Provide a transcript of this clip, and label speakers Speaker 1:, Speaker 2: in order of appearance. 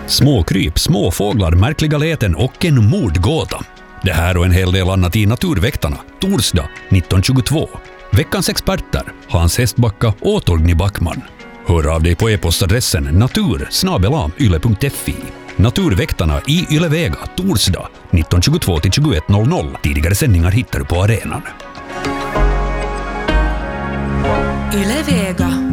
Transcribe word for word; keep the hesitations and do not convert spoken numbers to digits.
Speaker 1: Småkryp, småfåglar, märkliga läten och en mordgåta. Det här och en hel del annat i Naturväktarna, torsdag nitton tjugotvå. Veckans experter, Hans Hestbacka och Torgny Backman. Hör av dig på e-postadressen natur snabel-a yle punkt fi. Naturväktarna i Ylevega, torsdag nitton tjugotvå till tjugoett noll noll. Tidigare sändningar hittar du på arenan.
Speaker 2: Ylevega.